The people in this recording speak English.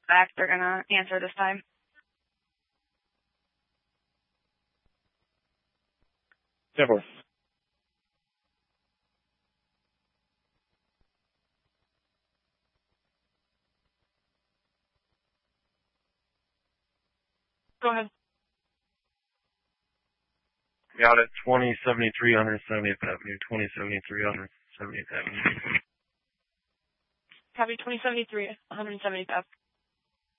back. They're going to answer this time. Never. Go ahead. Got it. 2073 170th Avenue. 2073 170th Avenue. Copy 2073 170th Avenue.